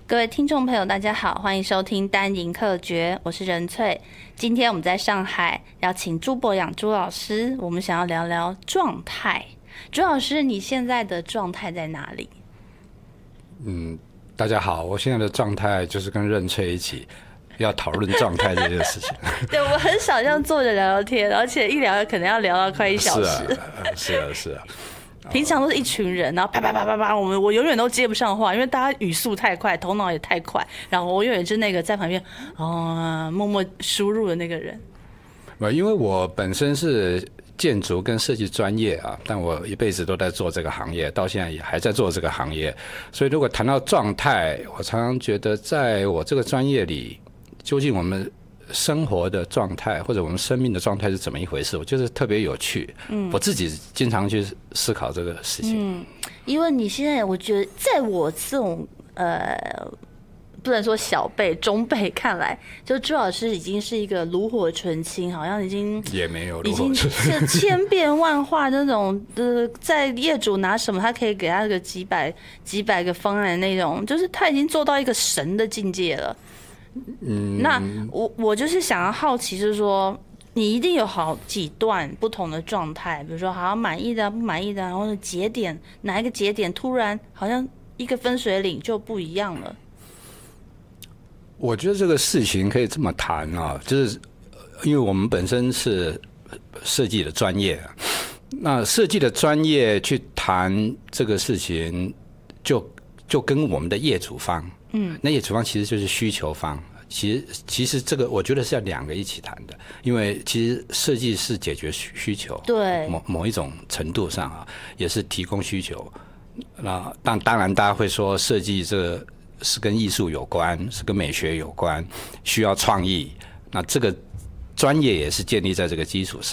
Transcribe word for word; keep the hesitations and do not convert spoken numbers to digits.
各位听众朋友，大家好，欢迎收听单赢客诀，我是任翠。今天我们在上海邀请朱博养朱老师，我们想要聊聊状态。朱老师，你现在的状态在哪里？ 嗯，大家好，我现在的状态就是跟任翠一起要讨论状态这件事情。 对，我很少这样坐着聊聊天，而且一聊可能要聊到快一小时。 是啊，是啊，是啊。 平常都是一群人，然后啪啪啪啪啪，我们我永远都接不上话，因为大家语速太快，头脑也太快，然后我永远是那个在旁边哦默默输入的那个人。 因为我本身是建筑跟设计专业啊，但我一辈子都在做这个行业，到现在也还在做这个行业，所以如果谈到状态，我常常觉得在我这个专业里，究竟我们生活的状态或者我们生命的状态是怎么一回事，我觉得特别有趣。嗯，我自己经常去思考这个事情。 嗯，因为你现在我觉得在我这种呃不能说小辈中辈看来，就朱老师已经是一个炉火纯青，好像已经也没有已经是千变万化那种呃，在业主拿什么他可以给他个几百几百个方案那种，就是他已经做到一个神的境界了。嗯，那我我就是想要好奇，就是说你一定有好几段不同的状态，比如说好像满意的、不满意的，然后节点哪一个节点突然好像一个分水岭就不一样了。 我觉得这个事情可以这么谈啊，就是因为我们本身是设计的专业，那设计的专业去谈这个事情，就就跟我们的业主方。嗯，那业主方其实就是需求方，其实其实这个我觉得是要两个一起谈的，因为其实设计是解决需求， 对， 某某一种程度上啊，也是提供需求。那当当然大家会说设计这个是跟艺术有关，是跟美学有关，需要创意，那这个专业也是建立在这个基础上。